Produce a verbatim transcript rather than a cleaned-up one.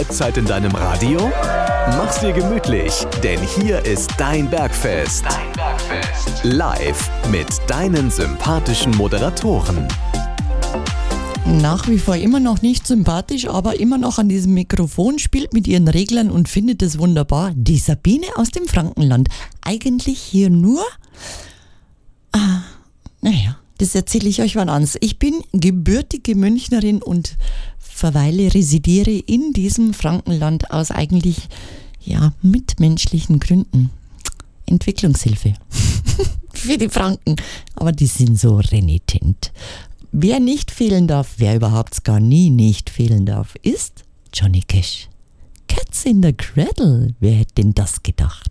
Zeit in deinem Radio? Mach's dir gemütlich, denn hier ist dein Bergfest. Dein Bergfest. Live mit deinen sympathischen Moderatoren. Nach wie vor immer noch nicht sympathisch, aber immer noch an diesem Mikrofon, spielt mit ihren Reglern und findet es wunderbar. Die Sabine aus dem Frankenland. Eigentlich hier nur... Ah, naja, das erzähle ich euch wann anders. Ich bin gebürtige Münchnerin und verweile, residiere in diesem Frankenland aus eigentlich, ja, mitmenschlichen Gründen. Entwicklungshilfe für die Franken, aber die sind so renitent. Wer nicht fehlen darf, wer überhaupt gar nie nicht fehlen darf, ist Johnny Cash. Cats in the Cradle, wer hätte denn das gedacht?